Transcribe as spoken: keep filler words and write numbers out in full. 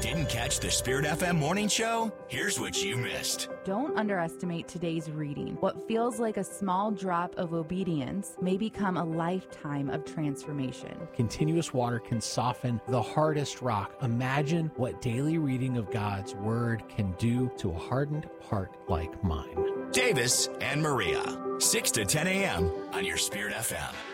Didn't catch the Spirit F M morning show? Here's what you missed. Don't underestimate today's reading. What feels like a small drop of obedience may become a lifetime of transformation. Continuous water can soften the hardest rock. Imagine what daily reading of God's Word can do to a hardened heart like mine. Davis and Maria, six to ten a.m. on your Spirit F M.